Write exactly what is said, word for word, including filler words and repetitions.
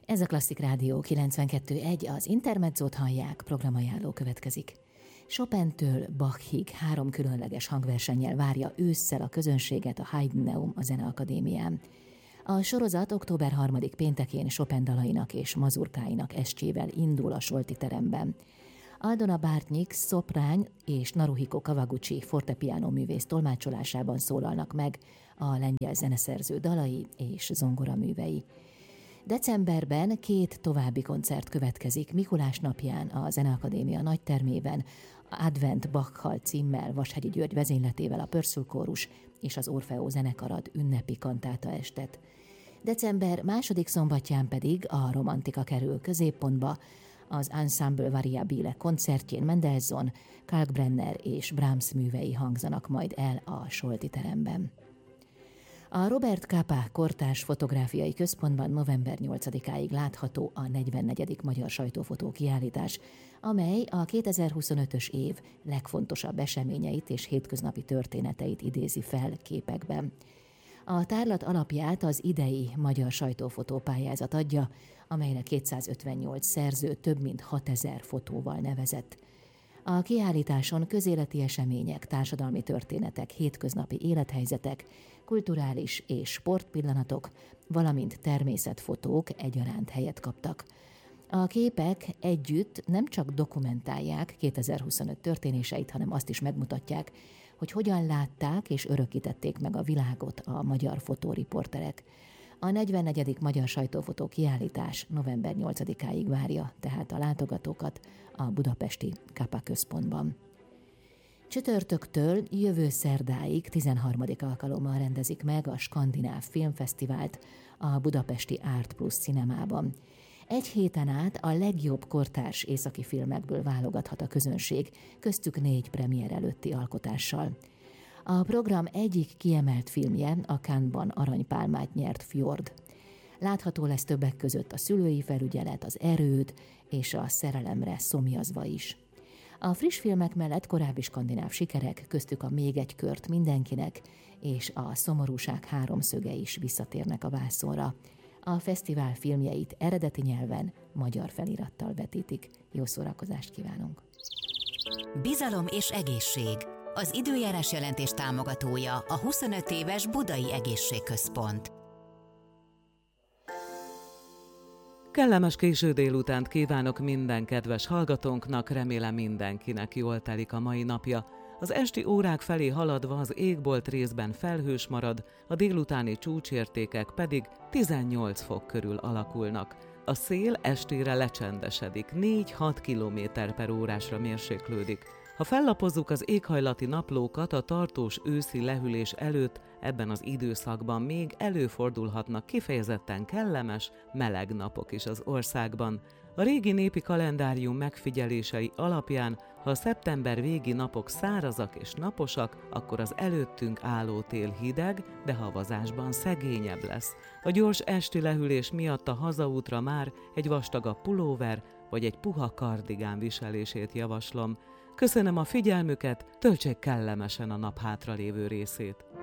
Ez a Klasszik Rádió kilencvenkettő egy, az Intermezzót hallják, programajánló következik. Chopintől Bachig három különleges hangversennyel várja ősszel a közönséget a Heideneum a Zeneakadémián. A sorozat október harmadika péntekén Chopin dalainak és mazurkáinak estjével indul a Solti teremben. Aldona Bartnyik szoprán és Naruhiko Kawaguchi fortepiano művész tolmácsolásában szólalnak meg a lengyel zeneszerző dalai és zongoraművei. Decemberben két további koncert következik Mikulás napján a Zeneakadémia nagytermében, Advent Bachal címmel Vashegyi György vezényletével a Pörsül Kórus és az Orfeó zenekar ad ünnepi kantáta estet. December második szombatján pedig a romantika kerül középpontba, az Ensemble Variabile koncertjén Mendelssohn, Kalkbrenner és Brahms művei hangzanak majd el a Solti teremben. A Robert Capa Kortárs Fotográfiai Központban november nyolcadikáig látható a negyvennegyedik Magyar Sajtófotó kiállítás, amely a kétezer-huszonötös év legfontosabb eseményeit és hétköznapi történeteit idézi fel képekben. A tárlat alapját az idei Magyar Sajtófotó pályázat adja, amelyre kétszázötvennyolc szerző több mint hatezer fotóval nevezett. A kiállításon közéleti események, társadalmi történetek, hétköznapi élethelyzetek, kulturális és sportpillanatok, valamint természetfotók egyaránt helyet kaptak. A képek együtt nem csak dokumentálják kétezer-huszonöt történéseit, hanem azt is megmutatják, hogy hogyan látták és örökítették meg a világot a magyar fotóriporterek. A negyvennegyedik Magyar Sajtófotó kiállítás november nyolcadikáig várja tehát a látogatókat a budapesti Capa központban. Csütörtöktől jövő szerdáig tizenharmadik alkalommal rendezik meg a Skandináv Filmfesztivált a budapesti Art Plus Cinemában. Egy héten át a legjobb kortárs északi filmekből válogathat a közönség, köztük négy premier előtti alkotással. A program egyik kiemelt filmje a Cannes-ban aranypálmát nyert Fjord. Látható lesz többek között a Szülői felügyelet, az Erőd és a Szerelemre szomjazva is. A friss filmek mellett korábbi skandináv sikerek, köztük a Még egy kört mindenkinek és a Szomorúság háromszöge is visszatérnek a vászonra. A fesztivál filmjeit eredeti nyelven, magyar felirattal vetítik. Jó szórakozást kívánunk! Bizalom és egészség. Az időjárás jelentés támogatója a huszonöt éves Budai Egészségközpont. Kellemes késő délutánt kívánok minden kedves hallgatónknak, remélem mindenkinek jól telik a mai napja. Az esti órák felé haladva az égbolt részben felhős marad, a délutáni csúcsértékek pedig tizennyolc fok körül alakulnak. A szél estére lecsendesedik, négy-hat kilométer per órásra mérséklődik. Ha fellapozzuk az éghajlati naplókat, a tartós őszi lehűlés előtt ebben az időszakban még előfordulhatnak kifejezetten kellemes, meleg napok is az országban. A régi népi kalendárium megfigyelései alapján, ha a szeptember végi napok szárazak és naposak, akkor az előttünk álló tél hideg, de havazásban szegényebb lesz. A gyors esti lehűlés miatt a hazaútra már egy vastagabb pulóver vagy egy puha kardigán viselését javaslom. Köszönöm a figyelmüket, töltsék kellemesen a nap hátralévő részét.